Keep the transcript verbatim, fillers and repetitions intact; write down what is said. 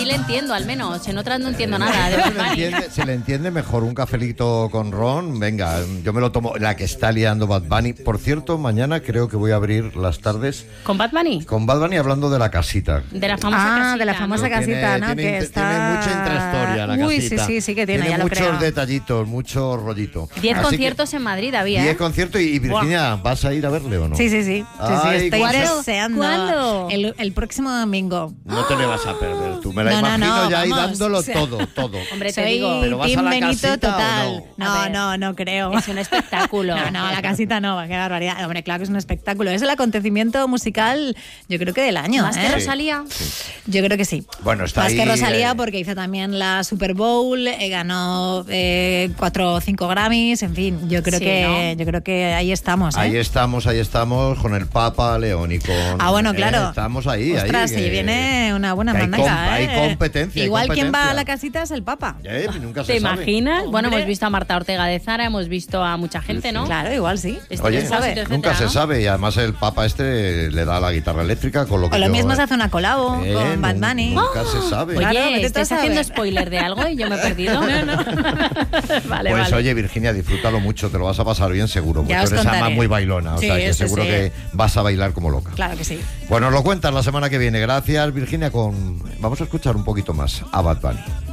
le entiendo, al menos. En otras no entiendo nada de Bad Se le, Bunny. entiende, se le entiende mejor un cafelito con ron. Venga, yo me lo tomo. La que está liando Bad Bunny. Por cierto, mañana creo que voy a abrir las tardes ¿Con Bad Bunny? con Bad Bunny hablando de la casita. De la famosa Ah, casita, de la ¿no? famosa Tiene- casita, ¿no? tiene, que tiene está... mucha intrahistoria la Uy, casita. sí, sí, sí que tiene, Tiene ya lo muchos creo. detallitos, mucho rollito. Diez Así que- conciertos en Madrid había, Diez ¿eh? conciertos y, y Virginia, ¿vas a ir a verle o no? Sí, sí, sí. sí, sí, Ay, estoy ¿cuándo? deseando. ¿Cuándo? El, el próximo domingo. No te le vas a perder tú. Me la No, no, imagino no, ya ahí vamos, dándolo o sea, todo, todo. Hombre, te Soy digo, ¿Pero vas a Team la Benito casita o total. no? No, A ver. no, no creo. es un espectáculo. No, no, la casita no, qué barbaridad. Hombre, claro que es un espectáculo. Es el acontecimiento musical, yo creo que del año. ¿Más ¿eh? que Rosalía? Yo creo que sí. Bueno, está Más ahí, que Rosalía, eh, porque hizo también la Super Bowl, eh, ganó eh, cuatro o cinco Grammys, en fin, yo creo Sí, que ¿no? yo creo que ahí estamos. ¿eh? Ahí estamos, ahí estamos con el Papa León y con... Ah, bueno, claro. eh, estamos ahí, Ostras, ahí. sí, que- viene una buena que hay mandaca, com- hay ¿eh? competencia, hay Igual quien va competencia. a la casita es el Papa. Eh, nunca se ¿Te sabe. imaginas? Bueno, Hombre. hemos visto a Marta Ortega de Zara, hemos visto a mucha gente, ¿no? Claro, igual sí. Este Oye, despósito, sabe. etcétera, nunca se ¿no? sabe y además el Papa este le da la guitarra eléctrica con lo que O lo yo- mismo se hace una colabo Eh, con Bad nun- Bunny. Nunca se sabe. Oye, Claro, vete tú a ¿estáis saber. haciendo spoiler de algo y yo me he perdido? No, no. vale, Pues vale. oye, Virginia, disfrútalo mucho, te lo vas a pasar bien seguro, porque Ya tú os eres ama contaré. muy bailona, o Sí, sea que eso seguro sí. que vas a bailar como loca. Claro que sí. Bueno, lo cuentas la semana que viene. Gracias, Virginia, con... Vamos a escuchar un poquito más a Bad Bunny.